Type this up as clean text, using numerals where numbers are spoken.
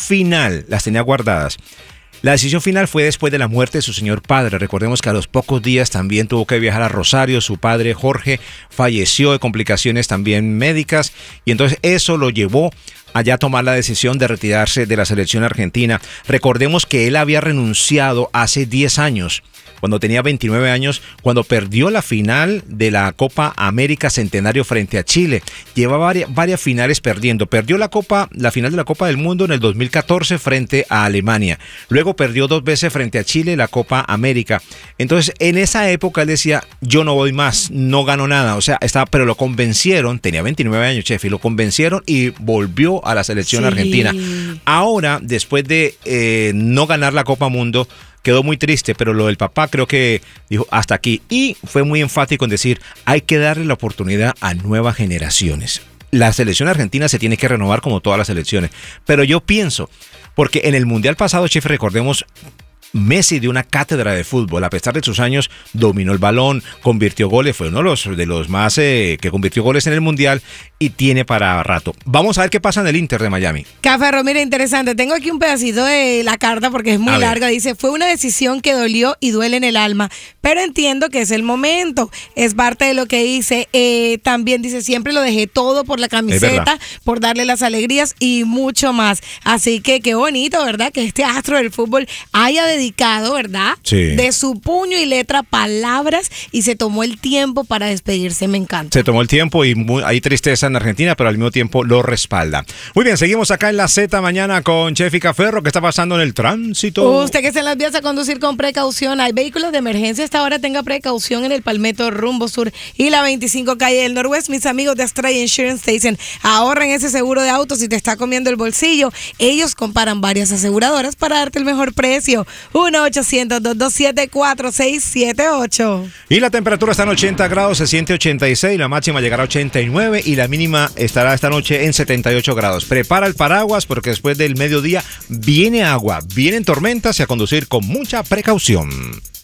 final las tenía guardadas. La decisión final fue después de la muerte de su señor padre. Recordemos que a los pocos días también tuvo que viajar a Rosario. Su padre Jorge falleció de complicaciones también médicas y entonces eso lo llevó allá a tomar la decisión de retirarse de la selección argentina. Recordemos que él había renunciado hace 10 años. Cuando tenía 29 años, cuando perdió la final de la Copa América Centenario frente a Chile. Llevaba varias finales perdiendo. Perdió la final de la Copa del Mundo en el 2014 frente a Alemania. Luego perdió 2 veces frente a Chile la Copa América. Entonces, en esa época él decía, yo no voy más, no gano nada. O sea, pero lo convencieron, tenía 29 años, chef, y lo convencieron y volvió a la selección argentina. Ahora, después de no ganar la Copa Mundo, quedó muy triste, pero lo del papá creo que dijo hasta aquí. Y fue muy enfático en decir, hay que darle la oportunidad a nuevas generaciones. La selección argentina se tiene que renovar como todas las selecciones. Pero yo pienso, porque en el Mundial pasado, chef, recordemos, Messi dio una cátedra de fútbol. A pesar de sus años, dominó el balón, convirtió goles, fue uno de los más que convirtió goles en el Mundial y tiene para rato. Vamos a ver qué pasa en el Inter de Miami. Caferro, mira, interesante. Tengo aquí un pedacito de la carta porque es muy larga. Dice, fue una decisión que dolió y duele en el alma, pero entiendo que es el momento. Es parte de lo que dice. También dice, siempre lo dejé todo por la camiseta, por darle las alegrías y mucho más. Así que qué bonito, ¿verdad? Que este astro del fútbol haya dedicado, ¿verdad? Sí. De su puño y letra palabras y se tomó el tiempo para despedirse, me encanta. Se tomó el tiempo y hay tristeza en Argentina, pero al mismo tiempo lo respalda. Muy bien, seguimos acá en la Z mañana con Chef y Caferro. ¿Qué está pasando en el tránsito? Usted que está en las vías a conducir con precaución. Hay vehículos de emergencia. Hasta ahora tenga precaución en el Palmetto rumbo sur y la 25 calle del Noroeste. Mis amigos de Astray Insurance Station, ahorren ese seguro de auto si te está comiendo el bolsillo. Ellos comparan varias aseguradoras para darte el mejor precio. 1-800-227-4678. Y la temperatura está en 80 grados, se siente 86, la máxima llegará a 89 y la mínima estará esta noche en 78 grados. Prepara el paraguas porque después del mediodía viene agua, vienen tormentas y a conducir con mucha precaución.